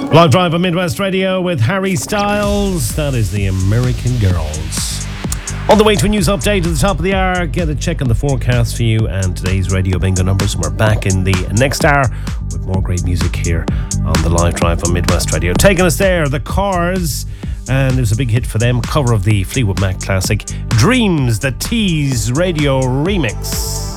Live Drive on Midwest Radio with Harry Styles. That is the American Girls. On the way to a news update at the top of the hour, get a check on the forecast for you and today's Radio Bingo numbers. And we're back in the next hour with more great music here on the Live Drive on Midwest Radio. Taking us there, The Cars, and it was a big hit for them. Cover of the Fleetwood Mac classic Dreams, the Tease Radio remix.